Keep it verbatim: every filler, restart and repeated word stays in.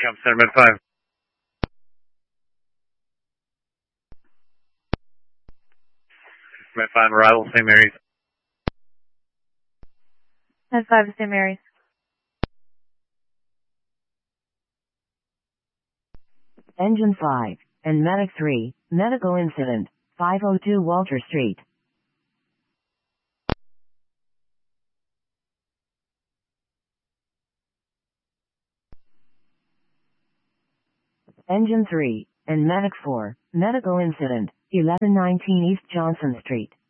Cap Center, Med five. Med five, arrival, Saint Mary's. Med five, Saint Mary's. Engine five, and Medic three, medical incident, five oh two Walter Street. Engine three, and Medic four, medical incident, eleven nineteen East Johnson Street.